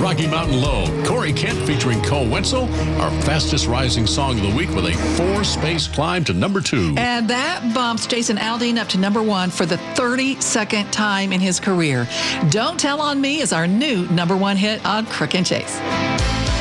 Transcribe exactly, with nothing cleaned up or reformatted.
Rocky Mountain Low. Corey Kent featuring Cole Wentzel, our fastest rising song of the week with a four-space climb to number two. And that bumps Jason Aldean up to number one for the thirty-second time in his career. Don't Tell on Me is our new number one hit on Crook and Chase.